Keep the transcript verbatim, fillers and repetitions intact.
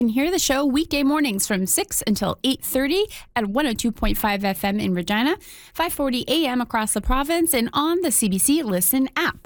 You can hear the show weekday mornings from six until eight thirty at one oh two point five F M in Regina, five forty A M across the province, and on the C B C Listen app.